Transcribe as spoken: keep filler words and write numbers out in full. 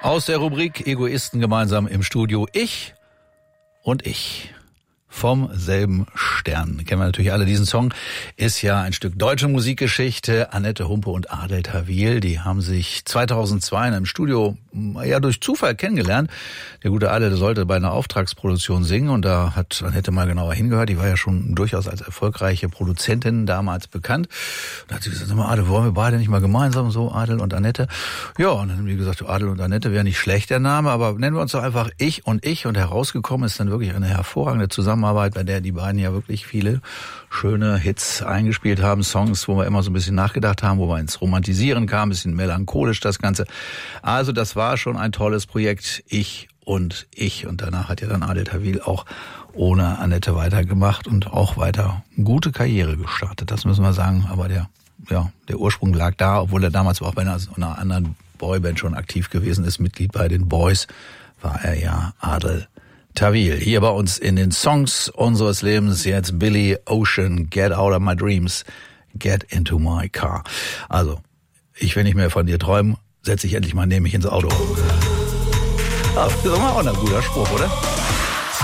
Aus der Rubrik Egoisten gemeinsam im Studio. Ich und ich. Vom selben Stern. Kennen wir natürlich alle. Diesen Song ist ja ein Stück deutsche Musikgeschichte. Annette Humpe und Adel Tawil, die haben sich zweitausendzwei in einem Studio ja durch Zufall kennengelernt. Der gute Adel sollte bei einer Auftragsproduktion singen und da hat Annette mal genauer hingehört. Die war ja schon durchaus als erfolgreiche Produzentin damals bekannt. Da hat sie gesagt, sag mal, Adel, wollen wir beide nicht mal gemeinsam so, Adel und Annette? Ja, und dann haben die gesagt, Adel und Annette wäre nicht schlecht, der Name, aber nennen wir uns doch einfach Ich und Ich. Und herausgekommen ist dann wirklich eine hervorragende Zusammenarbeit, bei der die beiden ja wirklich viele schöne Hits eingespielt haben, Songs, wo wir immer so ein bisschen nachgedacht haben, wo wir ins Romantisieren kamen, ein bisschen melancholisch das Ganze. Also das war schon ein tolles Projekt, Ich und Ich. Und danach hat ja dann Adel Tawil auch ohne Annette weitergemacht und auch weiter gute Karriere gestartet, das müssen wir sagen. Aber der, ja, der Ursprung lag da, obwohl er damals auch bei einer, einer anderen Boyband schon aktiv gewesen ist, Mitglied bei den Boys, war er ja Adel Tawil. Hier bei uns in den Songs unseres Lebens jetzt Billy Ocean, Get Out of My Dreams, Get Into My Car. Also, ich will nicht mehr von dir träumen, setz dich endlich mal neben mich ins Auto. Ah, das ist auch ein guter Spruch, oder?